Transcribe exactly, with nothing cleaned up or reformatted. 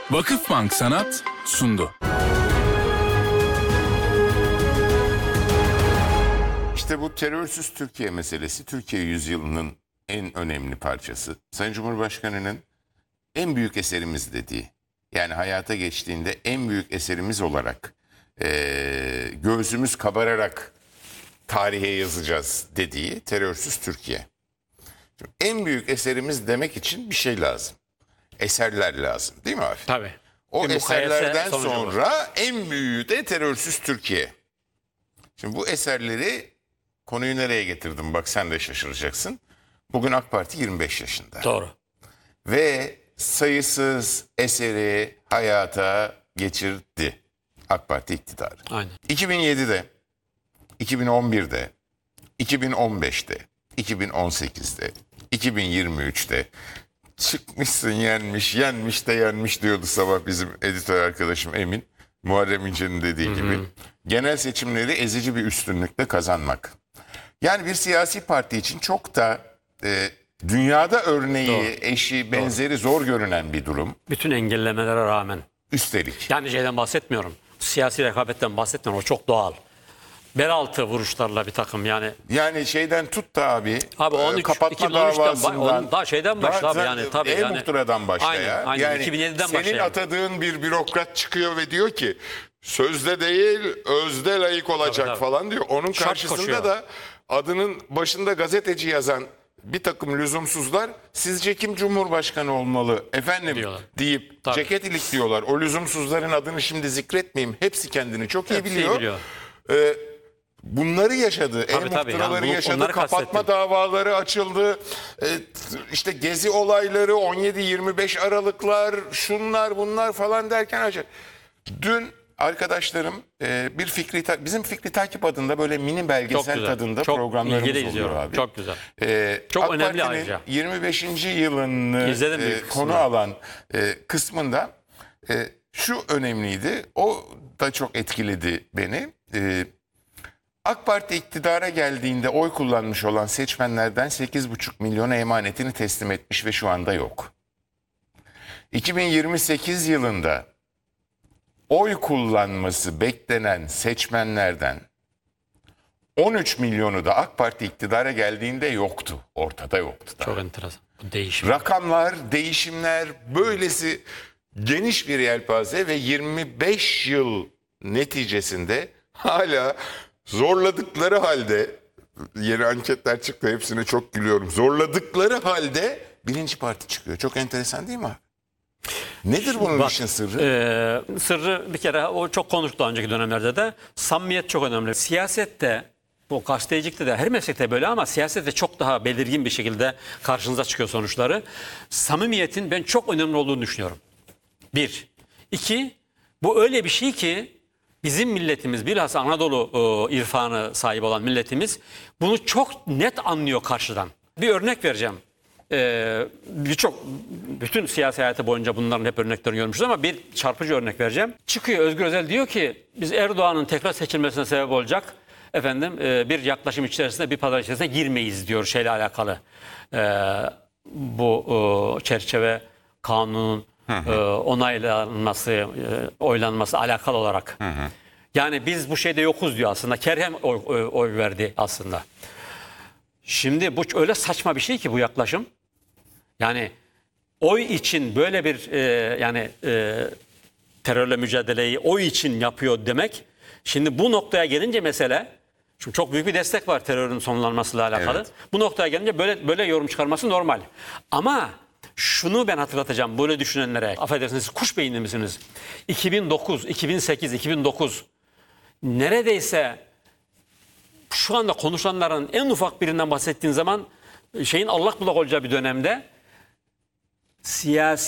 Vakıfbank Sanat sundu. İşte bu terörsüz Türkiye meselesi Türkiye yüzyılının en önemli parçası. Sayın Cumhurbaşkanı'nın en büyük eserimiz dediği, yani hayata geçtiğinde en büyük eserimiz olarak e, göğsümüz kabararak tarihe yazacağız dediği terörsüz Türkiye. Şimdi en büyük eserimiz demek için bir şey lazım. Eserler lazım, değil mi abi? Tabii. O Bir eserlerden sonucu sonra en büyüğü de terörsüz Türkiye. Şimdi bu eserleri, konuyu nereye getirdim bak sen de şaşıracaksın. Bugün AK Parti yirmi beş yaşında. Doğru. Ve sayısız eseri hayata geçirdi AK Parti iktidarı. Aynen. iki bin yedide, iki bin on birde, iki bin on beşte, iki bin on sekizde, iki bin yirmi üçte çıkmışsın yenmiş, yenmiş de yenmiş diyordu sabah bizim editör arkadaşım Emin. Muharrem İnce'nin dediği hı hı. gibi. Genel seçimleri ezici bir üstünlükle kazanmak. Yani bir siyasi parti için çok da e, dünyada örneği, Doğru. eşi, benzeri Doğru. zor görünen bir durum. Bütün engellemelere rağmen. Üstelik. Yani şeyden bahsetmiyorum. Siyasi rekabetten bahsetmiyorum. O çok doğal. Bel vuruşlarla bir takım yani. Yani şeyden tut da abi. Abi on üç, kapatma davasından. Daha şeyden başla abi yani. Tabii yani. E-muhtıradan başla aynen, ya. Aynen, yani iki bin yediden senin başlayalım. atadığın bir bürokrat çıkıyor ve diyor ki sözde değil özde layık olacak tabii, tabii. falan diyor. Onun Şart karşısında koşuyor. da adının başında gazeteci yazan bir takım lüzumsuzlar sizce kim Cumhurbaşkanı olmalı efendim diyorlar. deyip tabii. ceket ilikliyorlar. O lüzumsuzların adını şimdi zikretmeyeyim. Hepsi kendini çok iyi Hepsi biliyor. biliyor. Ee, bunları yaşadı. E-muhtıraları yani yaşadı. Kapatma kastettim. davaları açıldı. Ee, işte gezi olayları, on yedi yirmi beş Aralıklar, şunlar bunlar falan derken acayip. Dün arkadaşlarım e, bir fikri bizim Fikri Takip adında böyle mini belgesel tadında çok programlarımız oluyor abi. Çok güzel. E, çok AK önemli Parti'nin ayrıca. yirmi beşinci yılını e, konu alan e, kısmında e, şu önemliydi. O da çok etkiledi beni. E, AK Parti iktidara geldiğinde oy kullanmış olan seçmenlerden sekiz buçuk milyona emanetini teslim etmiş ve şu anda yok. iki bin yirmi sekiz yılında oy kullanması beklenen seçmenlerden on üç milyonu da AK Parti iktidara geldiğinde yoktu. Ortada yoktu. Daha. Çok enteresan. Bu değişim. Rakamlar, değişimler, böylesi geniş bir yelpaze ve yirmi beş yıl neticesinde hala zorladıkları halde, yeni anketler çıktı hepsine çok gülüyorum. Zorladıkları halde birinci parti çıkıyor. Çok enteresan değil mi abi? Nedir bunun Bak, işin sırrı? E, sırrı bir kere o çok konuştuk daha önceki dönemlerde de. Samimiyet çok önemli. Siyasette, bu gazetecilikte de her meslekte böyle ama siyasette çok daha belirgin bir şekilde karşınıza çıkıyor sonuçları. Samimiyetin ben çok önemli olduğunu düşünüyorum. Bir. İki, bu öyle bir şey ki bizim milletimiz, bilhassa Anadolu e, irfanı sahibi olan milletimiz bunu çok net anlıyor karşıdan. Bir örnek vereceğim. Ee, birçok bütün siyasi hayatı boyunca bunların hep örneklerini görmüşüz ama bir çarpıcı örnek vereceğim. Çıkıyor Özgür Özel diyor ki biz Erdoğan'ın tekrar seçilmesine sebep olacak efendim e, bir yaklaşım içerisinde bir pazar içerisine girmeyiz diyor şeyle alakalı. Ee, bu e, çerçeve kanunun e, onaylanması, e, oylanması alakalı olarak. Hı hı. Yani biz bu şeyde yokuz diyor aslında. Kerhem oy, oy, oy verdi aslında. Şimdi bu öyle saçma bir şey ki bu yaklaşım. Yani oy için böyle bir e, yani e, terörle mücadeleyi oy için yapıyor demek. Şimdi bu noktaya gelince mesele, şimdi çok büyük bir destek var terörün sonlanmasıyla alakalı. Evet. Bu noktaya gelince böyle böyle yorum çıkarması normal. Ama şunu ben hatırlatacağım böyle düşünenlere. Affedersiniz, kuş beyinli misiniz? iki bin dokuz, iki bin sekiz, iki bin dokuz neredeyse şu anda konuşanların en ufak birinden bahsettiğin zaman şeyin allak bullak olacağı bir dönemde siyasi